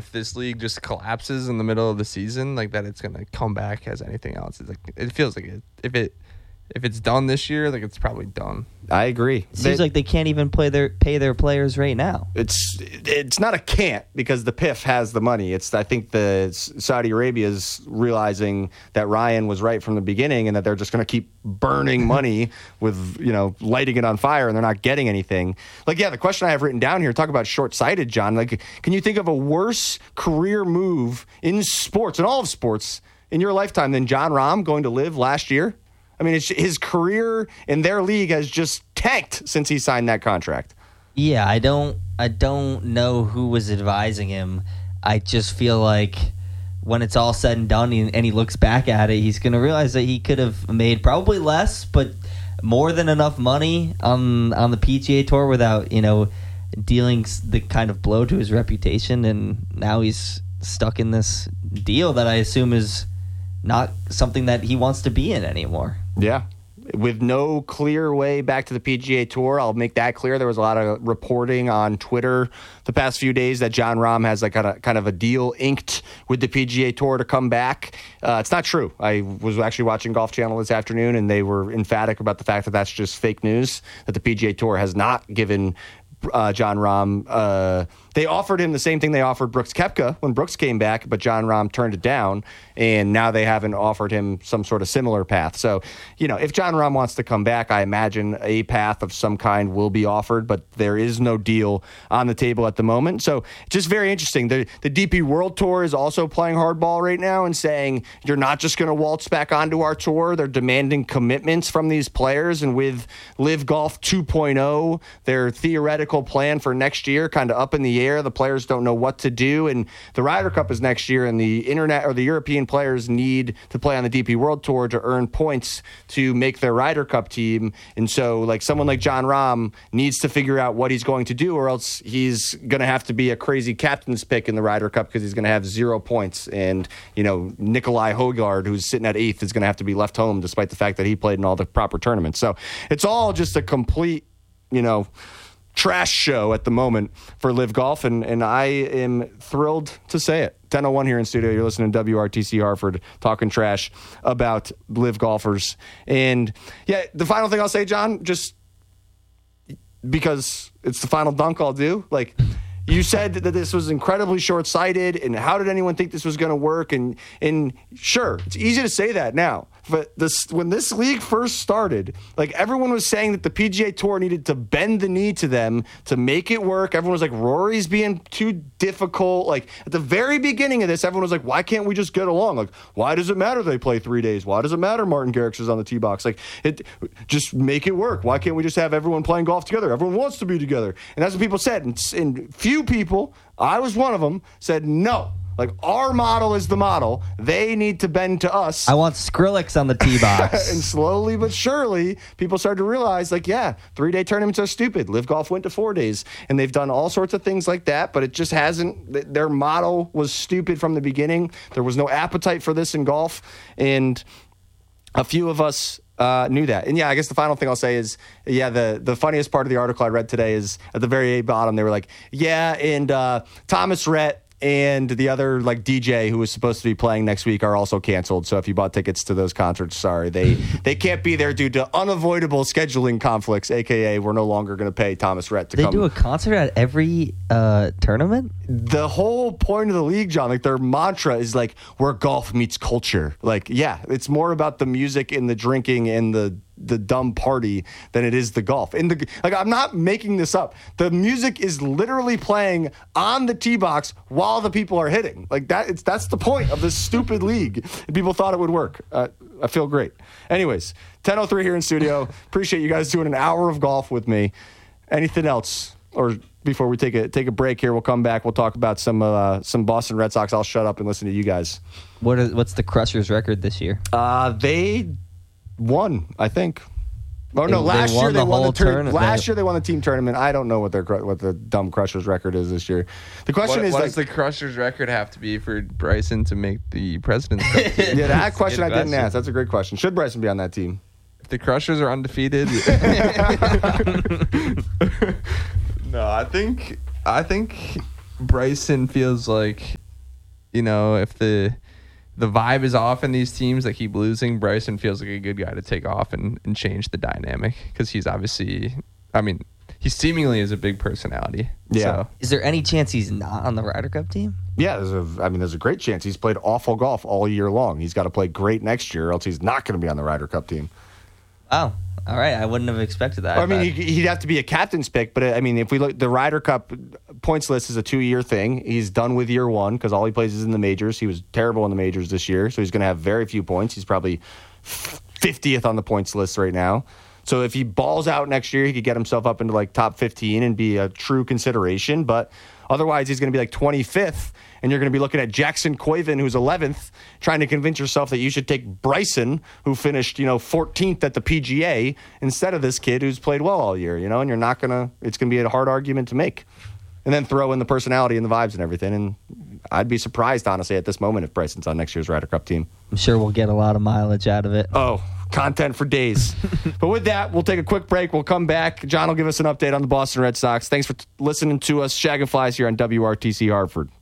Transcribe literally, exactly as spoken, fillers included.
if this league just collapses in the middle of the season, like that, it's gonna come back as anything else. It's like it feels like it. If it if it's done this year, like it's probably done. I agree. It seems they, like they can't even play their pay their players right now. It's it's not a can't because the P I F has the money. It's I think the Saudi Arabia is realizing that Ryan was right from the beginning and that they're just going to keep burning money with, you know, lighting it on fire and they're not getting anything. Like, yeah, the question I have written down here, talk about short-sighted, John. Like, can you think of a worse career move in sports, in all of sports, in your lifetime than Jon Rahm going to live last year? I mean, it's, his career in their league has just tanked since he signed that contract. Yeah, I don't I don't know who was advising him. I just feel like when it's all said and done and he looks back at it, he's going to realize that he could have made probably less, but more than enough money on on the P G A Tour without, you know, dealing the kind of blow to his reputation. And now he's stuck in this deal that I assume is not something that he wants to be in anymore. Yeah. With no clear way back to the P G A Tour, I'll make that clear. There was a lot of reporting on Twitter the past few days that Jon Rahm has like a kind of a deal inked with the P G A Tour to come back. Uh, it's not true. I was actually watching Golf Channel this afternoon, and they were emphatic about the fact that that's just fake news, that the P G A Tour has not given uh, Jon Rahm. Uh, they offered him the same thing they offered Brooks Koepka when Brooks came back, but Jon Rahm turned it down, and now they haven't offered him some sort of similar path. So, you know, if Jon Rahm wants to come back, I imagine a path of some kind will be offered, but there is no deal on the table at the moment. So, just very interesting. The, the D P World Tour is also playing hardball right now and saying, you're not just going to waltz back onto our tour. They're demanding commitments from these players, and with Live Golf two point oh, their theoretical plan for next year kind of up in the air. The players don't know what to do, and the Ryder Cup is next year, and the internet or the European players need to play on the D P World Tour to earn points to make their Ryder Cup team. And so, like, someone like Jon Rahm needs to figure out what he's going to do, or else he's going to have to be a crazy captain's pick in the Ryder Cup because he's going to have zero points. And, you know, Nikolai Højgaard, who's sitting at eighth, is going to have to be left home despite the fact that he played in all the proper tournaments. So it's all just a complete, you know, trash show at the moment for Live Golf, and, and I am thrilled to say it. ten oh one here in studio. You're listening to W R T C Hartford, talking trash about Live golfers. And, yeah, the final thing I'll say, John, just because it's the final dunk I'll do, like, you said that this was incredibly short-sighted, and how did anyone think this was going to work? And and sure, it's easy to say that now. But this, when this league first started, like, everyone was saying that the P G A Tour needed to bend the knee to them to make it work. Everyone was like, Rory's being too difficult. Like, at the very beginning of this, everyone was like, why can't we just get along? Like, why does it matter they play three days? Why does it matter Martin Garrix is on the tee box? Like, it just make it work. Why can't we just have everyone playing golf together? Everyone wants to be together. And that's what people said. And, and few people, I was one of them, said no. Like, our model is the model. They need to bend to us. I want Skrillex on the tee box. And slowly but surely, people started to realize, like, yeah, three-day tournaments are stupid. Live Golf went to four days, and they've done all sorts of things like that, but it just hasn't. Their model was stupid from the beginning. There was no appetite for this in golf, and a few of us uh, knew that. And, yeah, I guess the final thing I'll say is, yeah, the, the funniest part of the article I read today is at the very bottom, they were like, yeah, and uh, Thomas Rhett and the other, like, D J who was supposed to be playing next week are also canceled. So if you bought tickets to those concerts, sorry, they they can't be there due to unavoidable scheduling conflicts. A K A, we're no longer going to pay Thomas Rhett to they come. They do a concert at every uh, tournament. The whole point of the league, John, like, their mantra is like, where golf meets culture. Like, yeah, it's more about the music and the drinking and the the dumb party than it is the golf. And the like, I'm not making this up. The music is literally playing on the tee box while the people are hitting. Like, that. It's that's the point of this stupid league. And people thought it would work. Uh, I feel great. Anyways, ten oh three here in studio. Appreciate you guys doing an hour of golf with me. Anything else? Or before we take a take a break here, we'll come back. We'll talk about some uh, some Boston Red Sox. I'll shut up and listen to you guys. What is what's the Crushers record this year? Uh, they won, I think. Oh no! They, last they won year they the won the tournament. Last they, year they won the team tournament. I don't know what their what the dumb Crushers record is this year. The question what, is, what like, does the Crushers record have to be for Bryson to make the President's Cup? Yeah, that question I didn't ask. That's a great question. Should Bryson be on that team? If the Crushers are undefeated, no, I think I think Bryson feels like you know, if the the vibe is off in these teams that keep losing, Bryson feels like a good guy to take off and, and change the dynamic because he's obviously, I mean, he seemingly is a big personality. Yeah. So. Is there any chance he's not on the Ryder Cup team? Yeah, there's a, I mean, there's a great chance. He's played awful golf all year long. He's got to play great next year, or else he's not going to be on the Ryder Cup team. Oh, all right. I wouldn't have expected that. I mean, but- he- he'd have to be a captain's pick, but I mean, if we look, the Ryder Cup points list is a two-year thing. He's done with year one because all he plays is in the majors. He was terrible in the majors this year, so he's going to have very few points. He's probably fiftieth on the points list right now. So if he balls out next year, he could get himself up into like top fifteen and be a true consideration. But otherwise, he's going to be like twenty-fifth, and you're going to be looking at Jackson Coyven, who's eleventh, trying to convince yourself that you should take Bryson, who finished, you know, fourteenth at the P G A, instead of this kid who's played well all year, you know, and you're not going to, it's going to be a hard argument to make. And then throw in the personality and the vibes and everything. And I'd be surprised, honestly, at this moment if Bryson's on next year's Ryder Cup team. I'm sure we'll get a lot of mileage out of it. Oh, content for days. But with that, we'll take a quick break. We'll come back. John will give us an update on the Boston Red Sox. Thanks for t- listening to us, Shag and Flies, here on W R T C Hartford.